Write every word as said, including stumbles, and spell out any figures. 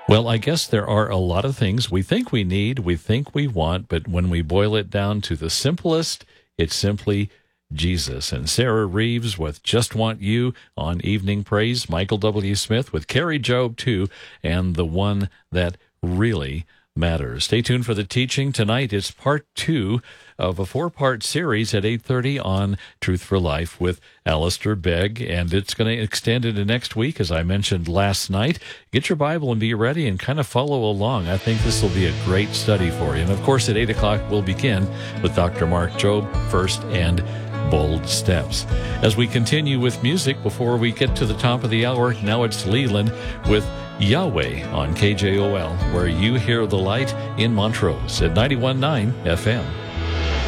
Well, I guess there are a lot of things we think we need, we think we want, but when we boil it down to the simplest, it's simply Jesus. And Sarah Reeves with Just Want You on Evening Praise, Michael W. Smith with Carrie Job too, and the one that really matters. Stay tuned for the teaching tonight. It's part two of a four-part series at eight thirty on Truth for Life with Alistair Begg, and it's going to extend into next week, as I mentioned last night. Get your Bible and be ready and kind of follow along. I think this will be a great study for you. And, of course, at eight o'clock, we'll begin with Doctor Mark Jobe first and Bold Steps. As we continue with music, before we get to the top of the hour, now it's Leland with Yahweh on K J O L, where you hear the light in Montrose at ninety-one point nine F M.